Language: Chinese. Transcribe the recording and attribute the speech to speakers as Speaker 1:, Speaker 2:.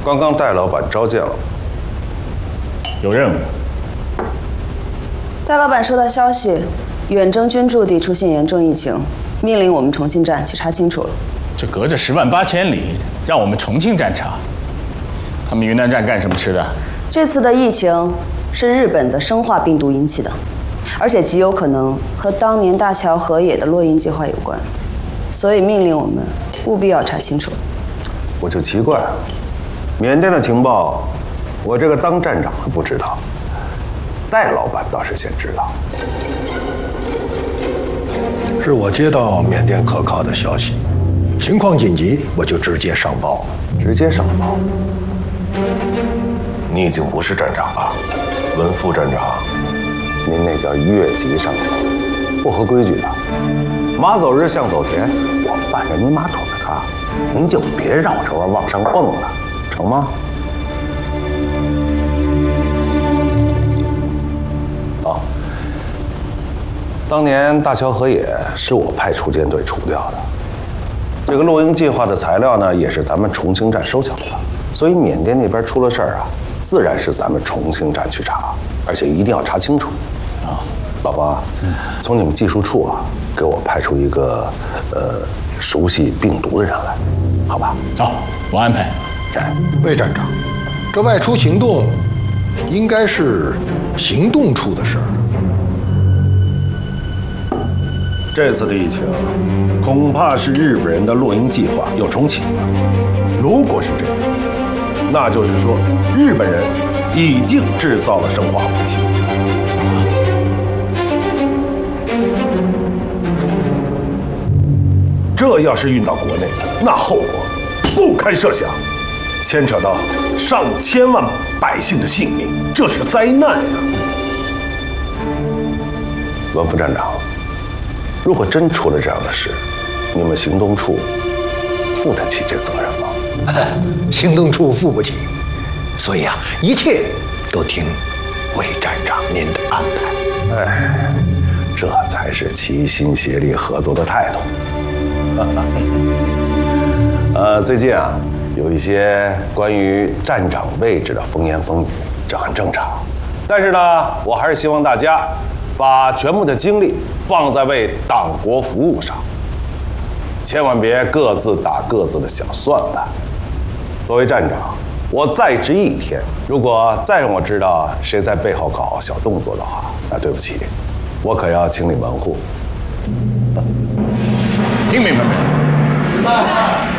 Speaker 1: 刚刚戴老板召见了我，
Speaker 2: 有任务。
Speaker 3: 戴老板收到消息，远征军驻地出现严重疫情，命令我们重庆站去查清楚了。
Speaker 2: 这隔着108000里，让我们重庆站查，他们云南站干什么吃的？
Speaker 3: 这次的疫情是日本的生化病毒引起的，而且极有可能和当年大乔和野的落英计划有关，所以命令我们务必要查清楚。
Speaker 1: 我就奇怪，缅甸的情报，我这个当站长的不知道，戴老板倒是先知道。
Speaker 4: 是我接到缅甸可靠的消息，情况紧急，我就直接上报。
Speaker 1: 直接上报？
Speaker 5: 你已经不是站长了，文副站长。
Speaker 1: 您那叫越级上报，不合规矩的。马走日，象走田，我伴着您马宠着他，您就别绕着弯往上蹦了，成吗？哦，当年大乔和野是我派锄奸队除掉的。这个落英计划的材料呢，也是咱们重庆站收缴的，所以缅甸那边出了事儿啊，自然是咱们重庆站去查，而且一定要查清楚。啊，老王，从你们技术处啊，给我派出一个熟悉病毒的人来，好吧？
Speaker 2: 好，我安排。
Speaker 4: 魏站长，这外出行动应该是行动处的事儿。
Speaker 1: 这次的疫情，恐怕是日本人的落英计划又重启了。如果是这样，那就是说日本人已经制造了生化武器。这要是运到国内，那后果不堪设想，牵扯到上千万百姓的性命，这是灾难呀！文副站长。如果真出了这样的事，你们行动处负得起这责任吗？
Speaker 4: 行动处负不起，所以啊，一切都听魏站长您的安排。
Speaker 1: 哎，这才是齐心协力合作的态度。最近啊，有一些关于站长位置的风言风语，这很正常。但是呢，我还是希望大家把全部的精力放在为党国服务上，千万别各自打各自的小算盘。作为站长，我在职一天，如果再让我知道谁在背后搞小动作的话，那对不起，我可要请你门户。
Speaker 2: 听明白没有？
Speaker 4: 明白。